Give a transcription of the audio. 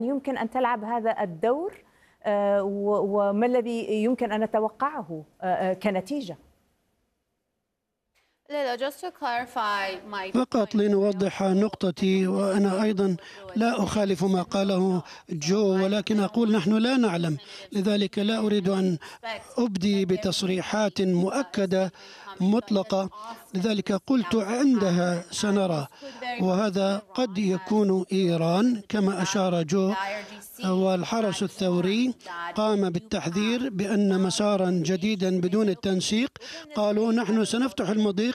يمكن أن تلعب هذا الدور وما الذي يمكن أن نتوقعه كنتيجة؟ فقط لنوضح نقطتي، وأنا أيضا لا أخالف ما قاله جو، ولكن أقول نحن لا نعلم، لذلك لا أريد أن أبدي بتصريحات مؤكدة مطلقة، لذلك قلت عندها سنرى، وهذا قد يكون إيران كما أشار جو. والحرس الثوري قام بالتحذير بأن مسارا جديدا بدون التنسيق، قالوا نحن سنفتح المضيق